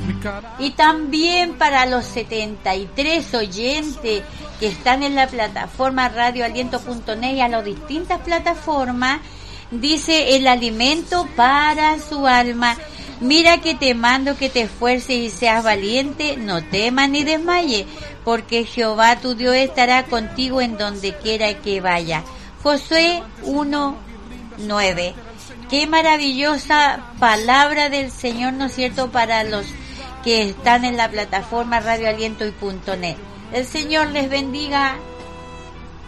Y también para los 73 oyentes que están en la plataforma radioaliento.net y a las distintas plataformas, dice: el alimento para su alma. Mira que te mando que te esfuerces y seas valiente, no temas ni desmayes, porque Jehová tu Dios estará contigo en donde quiera que vaya. Josué 1:9. Qué maravillosa palabra del Señor, ¿no es cierto?, para los que están en la plataforma radioaliento y .net. El Señor les bendiga